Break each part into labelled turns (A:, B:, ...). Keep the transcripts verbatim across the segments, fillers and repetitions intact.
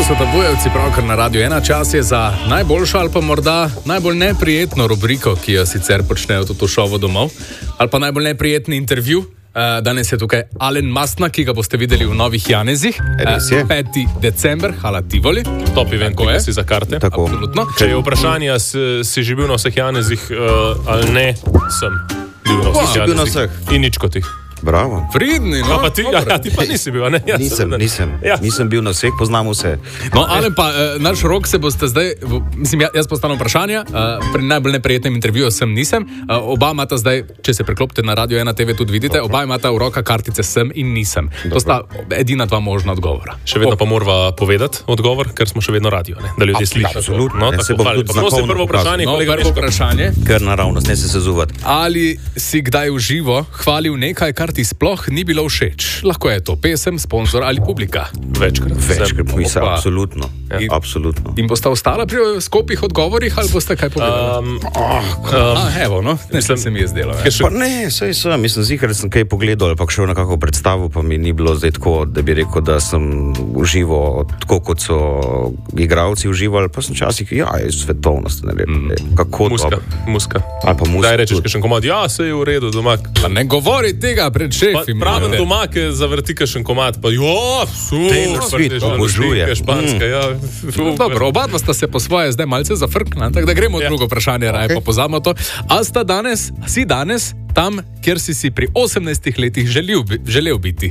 A: so Tabujevci pravkar na Radiu ena. Čas je za najboljšo ali pa morda najbolj neprijetno rubriko, ki jo sicer počnejo tudi v šovu domov, ali pa najbolj neprijetni intervju. Uh, danes je tukaj Alen Mastnak, ki ga boste videli v Novih Janezih. Uh, peti december, hala Tivoli.
B: Top event, ko si za karte.
A: Tako. Absolutno.
B: Če je vprašanje, si, si že bil na vseh Janezih uh, ali ne, sem bil na vseh Janezih.
C: Bil na vseh.
B: In nič kot tih.
C: Bravo.
A: Fridni, no?
B: Pa ti, ja, ja, ti pa nisi bil, ne? Ja,
C: nisem,
B: sem,
C: nisem.
B: Ja.
C: Nisem bil na vseh, poznam vse.
A: No, Alen pa, eh, naš rok se boste zdaj, v, mislim, jaz postavljam vprašanja, eh, pri najbolj neprijetnem intervjuju sem nisem, eh, oba imata zdaj, če se preklopite na Radio ena te ve, tudi vidite, oba imata v roka kartice sem in nisem. Dobro. To sta edina dva možna odgovora.
B: Še vedno pa morava povedati odgovor, ker smo še vedno radio, ne? Da ljudje slišijo.
C: Absolutno.
B: No, tako hvala. Pa prosim, prvo vprašanje,
A: no,
B: kolega
A: prvo vprašanje.
C: Ker naravnost, ne se sezuvati.
A: Ali si kdaj v živo hvalil nekaj, kar ti sploh ni bilo všeč? Lahko je to pesem, sponzor ali publika.
B: Večkrat.
C: Večkrat, mislim,
A: Opa.
C: absolutno.
A: Ja.
C: In, absolutno.
A: In boste ostala pri skopih odgovorih ali boste kaj povedali?
B: Um, oh, um,
A: A, evo, no, mislim, se mi je zdelo. Ja.
C: Pa ne, saj sem, mislim, zihar sem kaj pogledal ali pa šel na kakšno predstavo, pa mi ni bilo zdaj tako, da bi rekel, da sem užival tako, kot so igralci uživali, pa sem včasih, ja, je svetovnost, ne vem, mm. kako
B: muska,
C: dobro.
B: muska.
C: Ali pa muska.
B: Daj rečeš, kakšen komad, ja, se je v redu, doma.
A: Pa ne govori tega pred šefi.
B: Pravim doma, ki zavrti kakšen komad, pa jo,
C: Taylor Swift, obožuje.
B: Španska,
C: Mm.
B: ja.
A: Dobro, oba dva sta se po svoje zdaj malce zafrknila, tako da gremo v
B: Ja.
A: drugo vprašanje, raje
C: Okay.
A: pa pozabimo to. A sta danes, si danes tam, kjer si si pri osemnajstih letih želel, želel biti?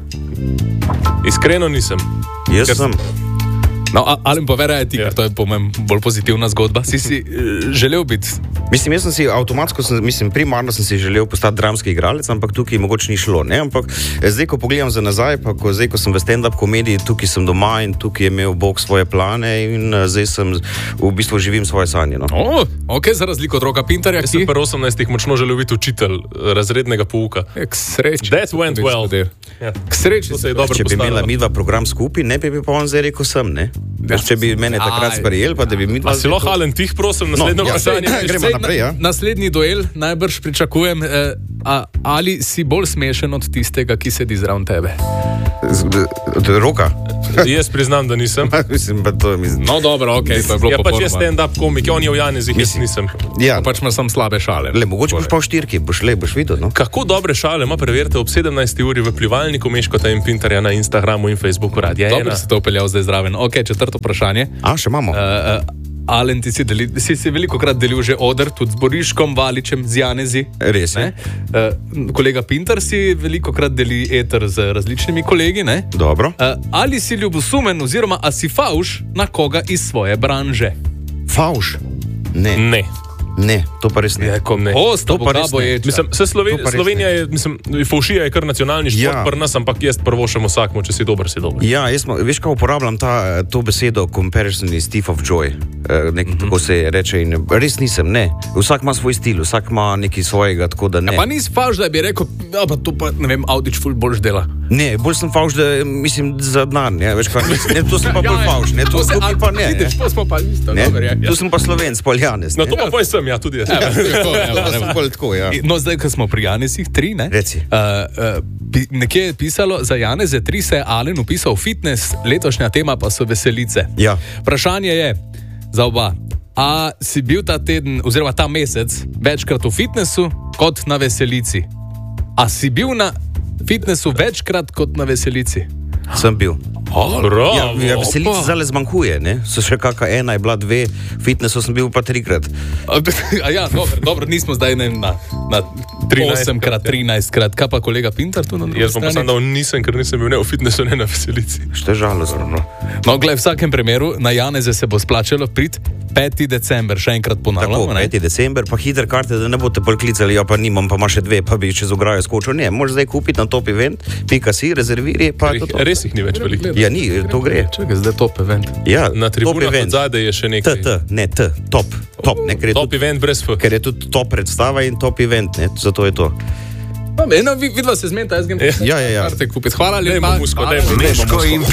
B: Iskreno nisem.
C: Jaz
B: Ker-
C: sem.
A: No, a- ali pa verjaj ti,
B: Ja.
A: ker to je po mojem bolj pozitivna zgodba. Si si eh, želel biti?
C: Mislim, jaz sem si avtomatsko, sem, mislim, primarno sem si želel postati dramski igralec, ampak tukaj mogoče ni šlo. Ne? Ampak zdaj, ko pogledam za nazaj, pa ko, zdaj, ko sem v stand-up komediji, tukaj sem doma in tukaj je imel Bog svoje plane in uh, zdaj sem v bistvu živim svoje sanje. No?
A: O, ok, za razliko od Roka Pintarja,
B: Jaz
A: ki
B: sem pri osemnajstih močno želel biti učitelj razrednega pouka.
A: je k sreči.
B: That went well. Ja.
A: K sreči
B: To se
A: se
B: je dobro
C: Če bi
B: postavilo.
C: imela midva program skupaj, ne bi, bi pa on zdaj rekel sem. Ne?
A: Ja.
C: Če bi mene takrat
A: Aj.
C: sprejel, pa da bi midva...
B: A si lahko Alen tih, prosim, naslednje
C: No, ja,
B: vprašanje?
C: sej, gremo
A: Sej,
C: naprej, ja.
A: Naslednji duel najbrž pričakujem, eh, a, ali si bolj smešen od tistega, ki sedi zraven tebe?
C: Z- Od roka.
B: Jaz priznam, da nisem.
C: Mislim, pa to mislim.
A: No, dobro, ok, to je bilo
B: Ja, pač
A: popolnoma.
B: jaz stand-up komik, on je v Janezih, jaz nisem.
C: Ja,
A: Pač imam samo slabe šale.
C: le, mogoče boš pa v štirki, boš le, boš videl. No?
B: Kako dobre šale ima, preverite ob sedemnajsti uri v plivalniku Meškota in Pintarja na Instagramu in Facebooku Radia
A: Dobro
B: ena.
A: si to upeljal zdaj zraven. Ok, četrto vprašanje.
C: A, še imamo.
A: Uh, uh, Alen, ti si, deli, si, si veliko krat delil že oder, tudi z Boriškom, Valičem, z Janezi.
C: Res je.
A: Ne? Uh, kolega Pintar si veliko krat deli eter z različnimi kolegi. Ne?
C: Dobro.
A: Uh, ali si ljubosumen, oziroma a si favš na koga iz svoje branže?
C: Favš. Ne,
B: Ne.
C: ne, to pa res ne.
B: Ne.
A: Posto,
C: To pa res ne.
B: Mislim, se Sloven,
C: To pa res
B: Slovenija je, mislim, faušija je kar nacionalni šport,
C: Ja.
B: pri nas, ampak jaz prvošem vsakmu, če si dober, si dober.
C: Ja, jaz, mo- veš, kako uporabljam ta, to besedo, comparison is thief of joy. Eh, nek, mm -hmm. Tako se reče. In res nisem, ne. Vsak ima svoj stil, vsak ima nekaj svojega, tako da ne.
A: Pa nisi favš, da bi rekel, da pa to pa ne vem, Audič ful boljš dela.
C: Ne, bolj sem favš, da mislim za denar. Ne, veš, kaj, mislim, ne, to sem pa bolj
A: Ja, ja.
C: favš, ne, to,
A: To se-
C: to,
A: a,
C: pa ne.
A: Vidiš, to smo pa isto,
C: Ne,
A: dobro je.
C: tu sem pa Slovenc, Poljanec.
B: No,
C: ne.
B: to pa poj sem, ja, tudi jaz.
A: Evo, tako, evo,
C: Ja,
A: evo.
C: sem bolj tako, ja.
A: No, zdaj, ko smo pri Janezih tri, ne?
C: Reci.
A: Uh, uh, pi, nekje je pisalo, za Janeze tri se je Alen upisal fitness, letošnja tema pa so veselice.
C: Ja.
A: Vprašanje je za oba. A si bil ta teden, oziroma ta mesec, večkrat v fitnessu kot na veselici? A si bil na fitnessu večkrat kot na veselici?
C: Sem bil.
A: Oh,
B: Bravo.
C: Ja, ja veselice
A: Opa.
C: zdaj zmanjkuje, ne? So še kakšna ena, je bila dve, fitnessu sem bil pa trikrat.
A: A ja, dobro, dobro, nismo zdaj ne, na, na
B: trinajstkrat,
A: osem krat, trinajst krat. Kaj pa kolega Pintar tu na drugi
B: Jaz bom pa
A: strani?
B: sam dal nisem, ker nisem bil ne v fitnessu, ne na veselici.
C: Što je žalostno. No.
A: No, gled, v vsakem primeru na Janeze se bo splačalo priti peti december, še enkrat
C: Tako,
A: ponavljamo. ne?
C: peti december, pa hiter karte, da ne boste poklicali, ja pa nimam, pa ima še dve, pa bi čez ograjo skočil. Ne, moraš zdaj kupiti na top event, pika si, rezerviri, pa je to. to.
B: Res jih ni več veliko.
C: Ja, ni, to gre.
A: Čakaj, zdaj top event.
C: Ja,
B: Na
C: top
B: tribunah od
C: event.
B: zadaj je še
C: T,
B: nekaj.
C: T, ne, T, top, top, ne, ker je,
B: Top
C: tudi,
B: event brez F.
C: ker je tudi top predstava in top event, ne, zato je to.
A: No, vidva se zmeta, jaz grem
C: Ja, ja, ja.
A: karte kupiti. Hvala lepa.
B: Dajmo musko, dajmo.
A: Alen,
B: Dajmo musko.